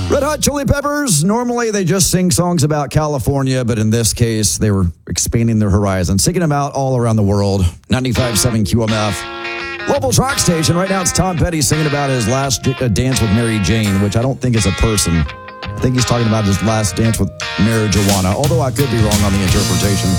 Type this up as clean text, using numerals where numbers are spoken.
Red Hot Chili Peppers, normally they just sing songs about California, but in this case, they were expanding their horizons, singing them out all around the world. 95.7 QMF. Local rock station. Right now it's Tom Petty singing about his last dance with Mary Jane, which I don't think is a person. I think he's talking about his last dance with marijuana, although I could be wrong on the interpretation.